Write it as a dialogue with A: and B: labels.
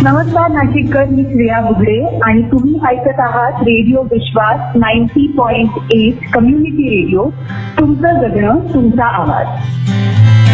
A: नमस्कार नाशिककर, मी श्रेया बुगडे आणि तुम्ही ऐकत आहात रेडिओ विश्वास 90.8 कम्युनिटी रेडिओ. तुमचं जगणं, तुमचा आवाज.